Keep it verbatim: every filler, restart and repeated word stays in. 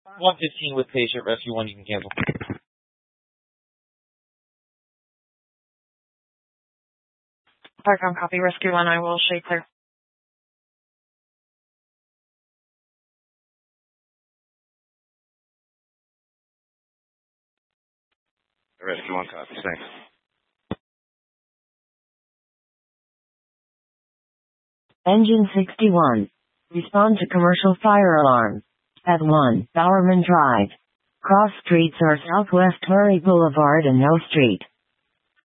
one fifteen with patient, rescue one, you can cancel. Parcom copy, rescue one, I will shade clear. Rescue one copy, thanks. Engine sixty-one. Respond to commercial fire alarm. At one, Bowerman Drive. Cross streets are Southwest Murray Boulevard and No Street.